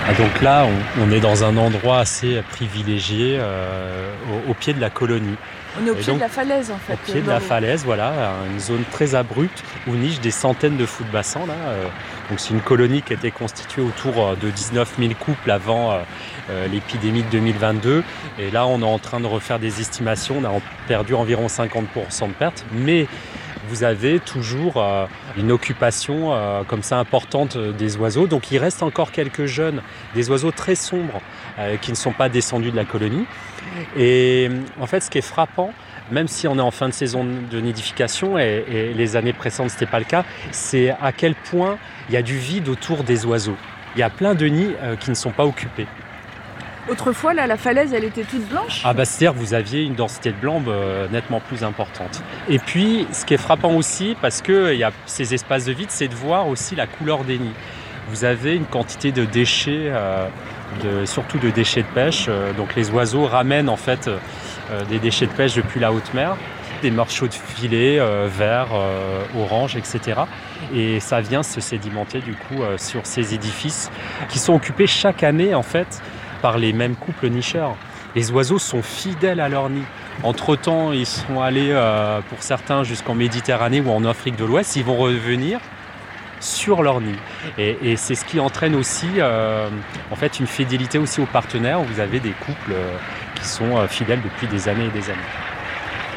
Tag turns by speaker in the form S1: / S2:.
S1: Ah, donc là, on est dans un endroit assez privilégié au pied de la colonie.
S2: On est au
S1: Et
S2: pied
S1: donc,
S2: de la falaise, en
S1: au
S2: fait,
S1: pied de
S2: dans
S1: la
S2: l'eau.
S1: falaise, voilà, une zone très abrupte où nichent des centaines de fous de bassin. Là, donc c'est une colonie qui a été constituée autour de 19 000 couples avant l'épidémie de 2022. Et là, on est en train de refaire des estimations. On a perdu environ 50% de pertes, mais vous avez toujours une occupation comme ça importante des oiseaux. Donc il reste encore quelques jeunes, des oiseaux très sombres qui ne sont pas descendus de la colonie. Et en fait, ce qui est frappant, même si on est en fin de saison de nidification et les années précédentes, ce n'était pas le cas, c'est à quel point il y a du vide autour des oiseaux. Il y a plein de nids qui ne sont pas occupés.
S2: Autrefois, là, la falaise, elle était toute blanche.
S1: Ah bah c'est-à-dire que vous aviez une densité de blanc nettement plus importante. Et puis, ce qui est frappant aussi, parce qu'il y a ces espaces de vide, c'est de voir aussi la couleur des nids. Vous avez une quantité de déchets, surtout de déchets de pêche. Donc les oiseaux ramènent en fait des déchets de pêche depuis la haute mer, des morceaux de filet verts, orange, etc. Et ça vient se sédimenter du coup sur ces édifices qui sont occupés chaque année en fait par les mêmes couples nicheurs. Les oiseaux sont fidèles à leur nid. Entre-temps, ils sont allés pour certains jusqu'en Méditerranée ou en Afrique de l'Ouest. Ils vont revenir sur leur nid. Et c'est ce qui entraîne aussi en fait une fidélité aussi aux partenaires. Vous avez des couples qui sont fidèles depuis des années et des années.